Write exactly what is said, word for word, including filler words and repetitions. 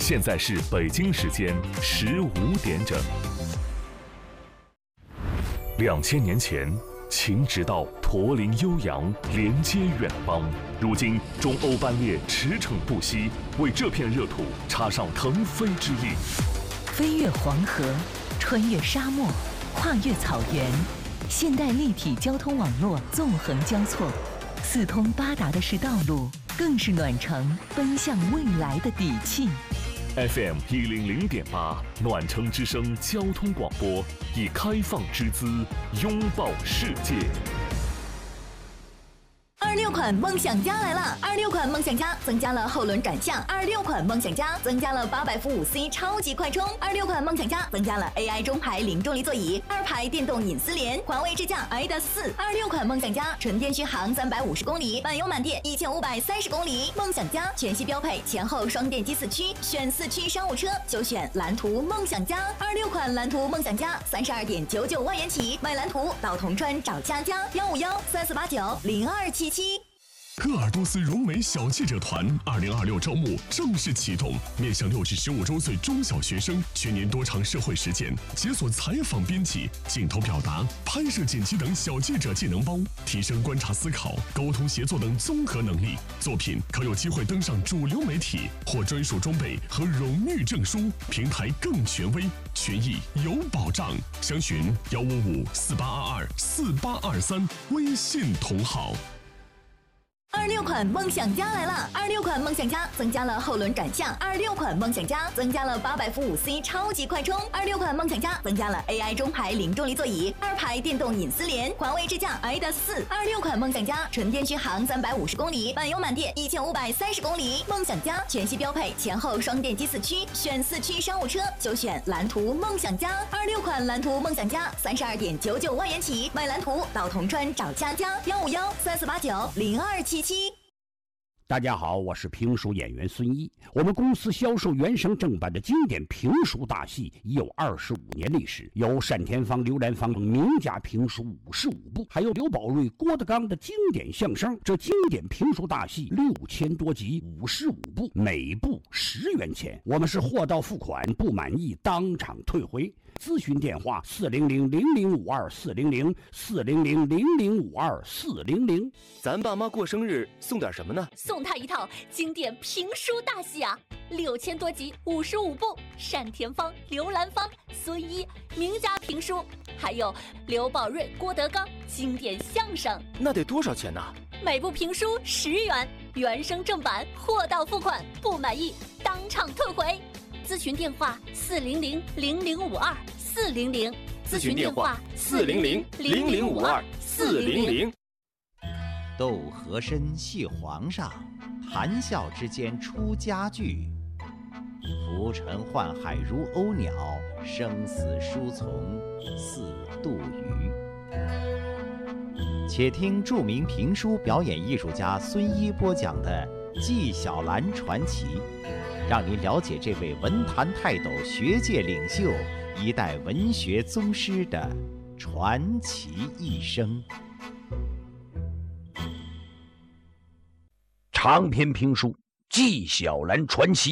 现在是北京时间十五点整。两千年前，秦直道驼铃悠扬，连接远方。如今，中欧班列驰骋不息，为这片热土插上腾飞之力。 飞越黄河，穿越沙漠，跨越草原，现代立体交通网络纵横交错，四通八达的是道路，更是暖城奔向未来的底气。 F M 一零零点八，暖城之声交通广播，以开放之姿拥抱世界。 二六款梦想家来了！二六款梦想家增加了后轮转向，二六款梦想家增加了八百伏五 C 超级快充，二六款梦想家增加了 A I 中排零重力座椅，二排电动隐私联，环卫智驾 I D A S 四。二六款梦想家纯电续航三百五十公里，满油满电一千五百三十公里。梦想家全系标配前后双电机四驱，选四驱商务车就选蓝图梦想家。二六款蓝图梦想家三十二点九九万元起，买蓝图到铜川找佳佳，幺五幺三四八九零二七七。 鄂尔多斯融美小记者团二零二六招募正式启动，面向六至十五周岁中小学生，全年多场社会实践，解锁采访编辑、镜头表达、拍摄剪辑等小记者技能包，提升观察思考、沟通协作等综合能力。作品可有机会登上主流媒体，获专属装备和荣誉证书，平台更权威，权益有保障。详询幺五五四八二二四八二三，微信同号。 二六款梦想家来了！二六款梦想家增加了后轮转向，二六款梦想家增加了八百伏五 C 超级快充，二六款梦想家增加了 A I 中排零重力座椅，二排电动隐私联，环卫智驾 I D A S 四。二六款梦想家纯电续航三百五十公里，满油满电一千五百三十公里。梦想家全系标配前后双电机四驱，选四驱商务车就选蓝图梦想家。二六款蓝图梦想家三十二点九九万元起，买蓝图到铜川找佳佳，幺五幺三四八九零二七七。 大家好，我是评书演员孙一。我们公司销售原声正版的经典评书大戏已有二十五年历史，有单田芳、刘兰芳名家评书五十五部，还有刘宝瑞、郭德纲的经典相声。这经典评书大戏六千多集，五十五部，每部十元钱。我们是货到付款，不满意当场退回。咨询电话四零零零零五二四零零四零零零零五二四零零。 咱爸妈过生日送点什么呢？ 送他一套经典评书大戏啊，六千多集，五十五部，单田芳、刘兰芳、孙一名家评书，还有刘宝瑞、郭德纲经典相声。 那得多少钱呢？ 每部评书十元，原声正版，货到付款，不满意当场退回。咨询电话四零零零零五二四零零， 咨询电话四零零零零五二四零零。 斗和珅系皇上，谈笑之间出家具。浮沉宦海如鸥鸟，生死书从似杜鱼。且听著名评书表演艺术家孙一播讲的《纪晓岚传奇》，让您了解这位文坛泰斗、学界领袖、一代文学宗师的传奇一生。 长篇评书《纪晓岚传奇》